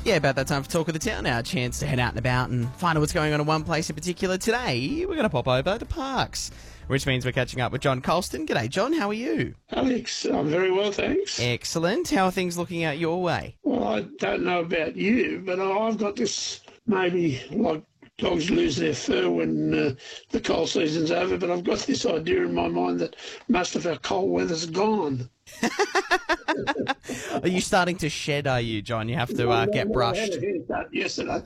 Yeah, about that time for Talk of the Town now. A chance to head out and about and find out what's going on in one place in particular. Today, we're going to pop over to Parkes, which means we're catching up with John Colston. G'day, John. How are you? Alex, I'm very well, thanks. Excellent. How are things looking out your way? Well, I don't know about you, but I've got this, maybe like dogs lose their fur when the cold season's over, but I've got this idea in my mind that most of our cold weather's gone. Are you starting to shed, are you, John? You have to get brushed. I had a haircut yesterday.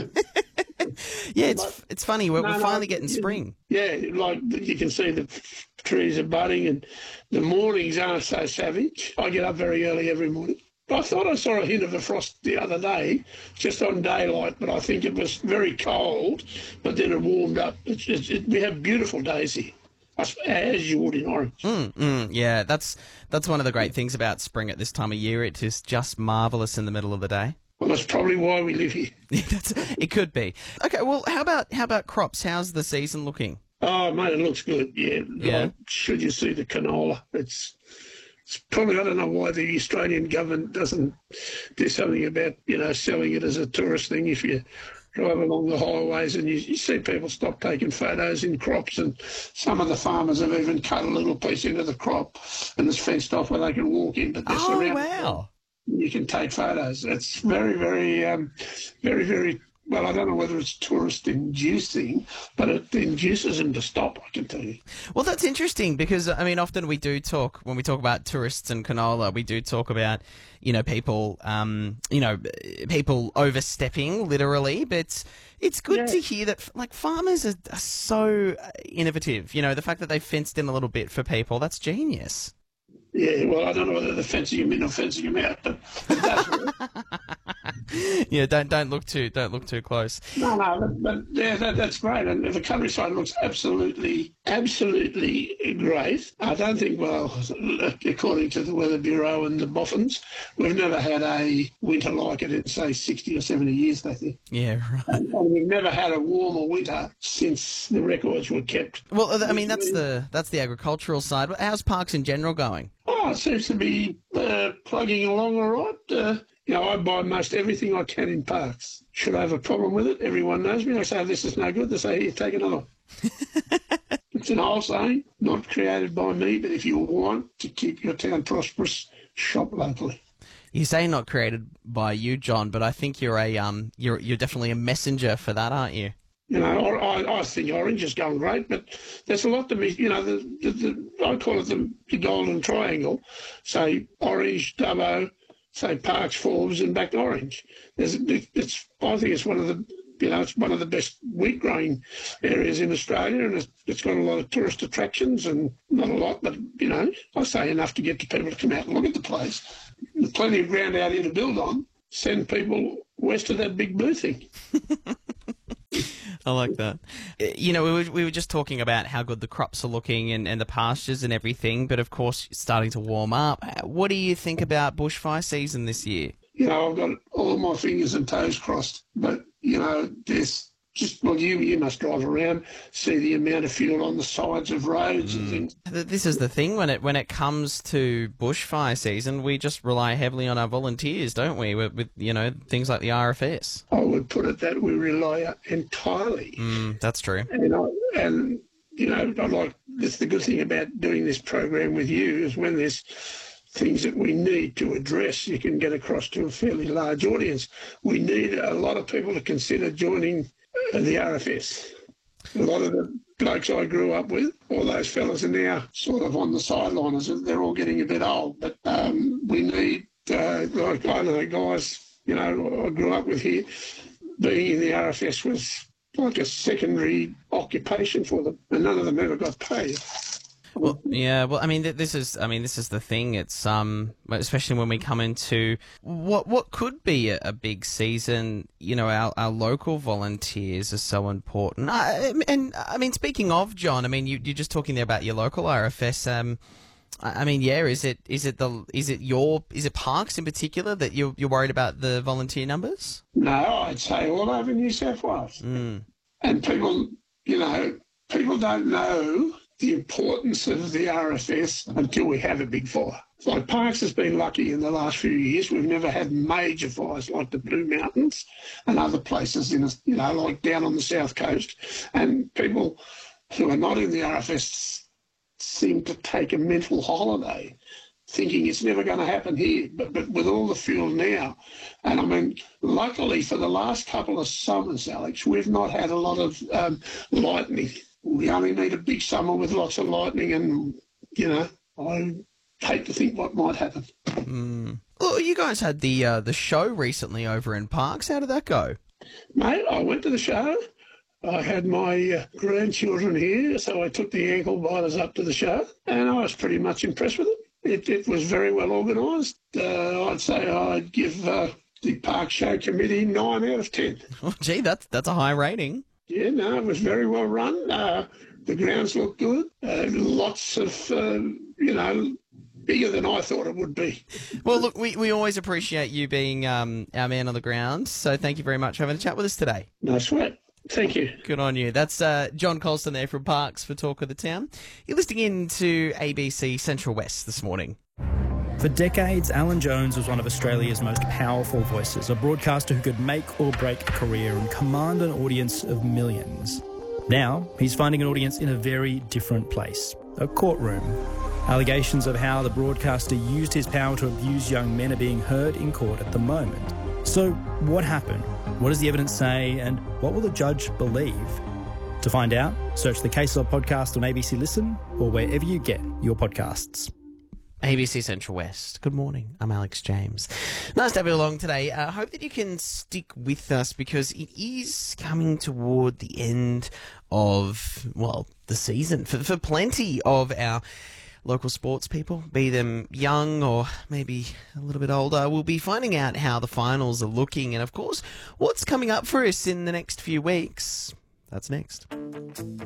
Yeah, it's funny. We're finally getting spring. Yeah, like you can see the trees are budding and the mornings aren't so savage. I get up very early every morning. I thought I saw a hint of a frost the other day, just on daylight, but I think it was very cold, but then it warmed up. We have beautiful days here, as you would in Orange. Yeah, that's one of the great things about spring at this time of year. It is just marvellous in the middle of the day. Well, that's probably why we live here. It could be. Okay, well, how about crops? How's the season looking? Oh, mate, it looks good, yeah. Like, should you see the canola? It's probably, I don't know why the Australian government doesn't do something about, selling it as a tourist thing. If you drive along the highways and you see people stop taking photos in crops, and some of the farmers have even cut a little piece into the crop and it's fenced off where they can walk in. But they're surrounded. Wow. You can take photos. It's very, very, very, very, well, I don't know whether it's tourist-inducing, but it induces them to stop, I can tell you. Well, that's interesting because, I mean, often we do talk, when we talk about tourists and canola, we do talk about, people, people overstepping, literally, but it's good to hear that, like, farmers are so innovative. The fact that they fenced in a little bit for people, that's genius. Yeah, well, I don't know whether they're fencing them in or fencing them out, but that's yeah, don't look too close. No, but yeah, that's great, and the countryside looks absolutely great. I don't think, well, according to the Weather Bureau and the boffins, we've never had a winter like it in, say, 60 or 70 years, they think. Yeah, right. And we've never had a warmer winter since the records were kept. Well, I mean, that's the agricultural side. How's Parkes in general going? Oh, it seems to be plugging along all right. I buy most everything I can in Parkes. Should I have a problem with it? Everyone knows me. I say, this is no good. They say, here, take another one. It's an old saying, not created by me, but if you want to keep your town prosperous, shop locally. You say not created by you, John, but I think you're you're definitely a messenger for that, aren't you? I think Orange is going great, but there's a lot to be, I call it the golden triangle. Say Orange, Dubbo, say Parkes, Forbes, and back to Orange. I think it's one of the, it's one of the best wheat growing areas in Australia, and it's got a lot of tourist attractions, and not a lot, but I say enough to get the people to come out and look at the place. There's plenty of ground out here to build on. Send people west of that Big Blue thing. I like that. We were just talking about how good the crops are looking and the pastures and everything, but of course it's starting to warm up. What do you think about bushfire season this year? I've got all my fingers and toes crossed, but, there's just, well, you must drive around, see the amount of fuel on the sides of roads and things. This is the thing, when it comes to bushfire season, we just rely heavily on our volunteers, don't we, with things like the RFS. I would put it that we rely entirely. That's true. And that's the good thing about doing this program with you, is when there's things that we need to address, you can get across to a fairly large audience. We need a lot of people to consider joining the RFS. A lot of the blokes I grew up with, all those fellas are now sort of on the sideline, as they're all getting a bit old. But we need, like I know guys, I grew up with here, being in the RFS was like a secondary occupation for them, and none of them ever got paid. Well, yeah. Well, I mean, this is the thing. It's especially when we come into what could be a big season. Our local volunteers are so important. And I mean, speaking of John, I mean, you're just talking there about your local RFS. I mean, yeah. Is it Parkes in particular that you're worried about the volunteer numbers? No, I'd say all over New South Wales. And people don't know the importance of the RFS until we have a big fire. Like Parkes has been lucky in the last few years. We've never had major fires like the Blue Mountains and other places like down on the south coast. And people who are not in the RFS seem to take a mental holiday, thinking it's never going to happen here. But with all the fuel now, and I mean, luckily for the last couple of summers, Alex, we've not had a lot of lightning. We only need a big summer with lots of lightning, and, I hate to think what might happen. Well, you guys had the show recently over in Parkes. How did that go? Mate, I went to the show. I had my grandchildren here, so I took the ankle biters up to the show, and I was pretty much impressed with it. It was very well organised. I'd say I'd give the Park Show Committee 9 out of 10. Oh, gee, that's a high rating. Yeah, no, it was very well run. The grounds looked good. Lots of, bigger than I thought it would be. Well, look, we always appreciate you being our man on the ground, so thank you very much for having a chat with us today. No sweat. Thank you. Good on you. That's John Colston there from Parkes for Talk of the Town. You're listening in to ABC Central West this morning. For decades, Alan Jones was one of Australia's most powerful voices, a broadcaster who could make or break a career and command an audience of millions. Now, he's finding an audience in a very different place, a courtroom. Allegations of how the broadcaster used his power to abuse young men are being heard in court at the moment. So, what happened? What does the evidence say? And what will the judge believe? To find out, search the Case Law podcast on ABC Listen or wherever you get your podcasts. ABC Central West. Good morning. I'm Alex James. Nice to have you along today. I hope that you can stick with us because it is coming toward the end of, the season for plenty of our local sports people, be them young or maybe a little bit older. We'll be finding out how the finals are looking and, of course, what's coming up for us in the next few weeks. That's next.